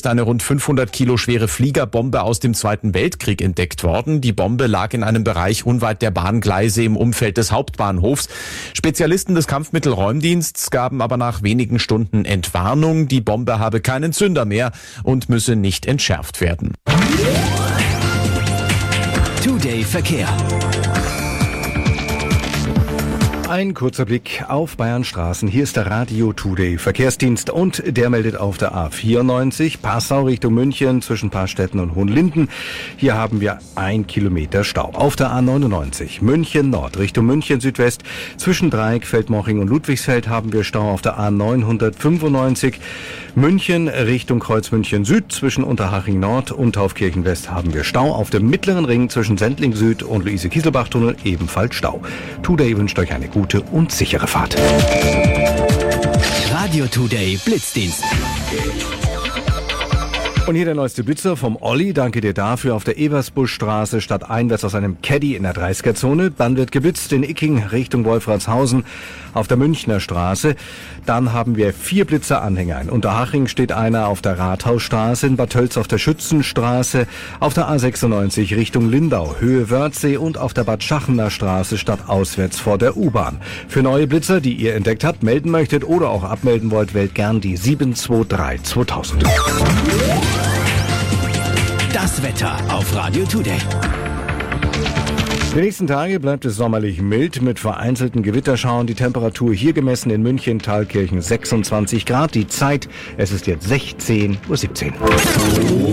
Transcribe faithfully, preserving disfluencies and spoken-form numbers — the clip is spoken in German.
ist eine rund fünfhundert Kilo schwere Fliegerbombe aus dem Zweiten Weltkrieg entdeckt worden. Die Bombe lag in einem Bereich unweit der Bahngleise im Umfeld des Hauptbahnhofs. Spezialisten des Kampfmittelräumdienstes gaben aber nach wenigen Stunden Entwarnung. Die Bombe habe keinen Zünder mehr und müsse nicht entschärft werden. Today Verkehr. Ein kurzer Blick auf Bayerns Straßen. Hier ist der Radio Today Verkehrsdienst und der meldet auf der A vierundneunzig Passau Richtung München zwischen Paarstetten und Hohenlinden. Hier haben wir ein Kilometer Stau. Auf der A neunundneunzig München Nord Richtung München Südwest zwischen Dreieck, Feldmoching und Ludwigsfeld haben wir Stau. Auf der A neunhundertfünfundneunzig München Richtung Kreuz München Süd zwischen Unterhaching Nord und Taufkirchen West haben wir Stau. Auf dem Mittleren Ring zwischen Sendling Süd und Luise-Kieselbach-Tunnel ebenfalls Stau. Today wünscht euch eine gute und sichere Fahrt. Radio Today Blitzdienst. Und hier der neueste Blitzer vom Olli. Danke dir dafür. Auf der Eversbuschstraße statt einwärts aus einem Caddy in der dreißiger-Zone. Dann wird geblitzt in Icking Richtung Wolfratshausen auf der Münchner Straße. Dann haben wir vier Blitzeranhänger. In Unterhaching steht einer auf der Rathausstraße, in Bad Tölz auf der Schützenstraße, auf der A sechsundneunzig Richtung Lindau, Höhe Wörthsee und auf der Bad Schachener Straße statt auswärts vor der U-Bahn. Für neue Blitzer, die ihr entdeckt habt, melden möchtet oder auch abmelden wollt, wählt gern die sieben zwei drei zweitausend. Das Wetter auf Radio Today. Die nächsten Tage bleibt es sommerlich mild mit vereinzelten Gewitterschauern. Die Temperatur hier gemessen in München, Thalkirchen sechsundzwanzig Grad. Die Zeit, es ist jetzt sechzehn Uhr siebzehn.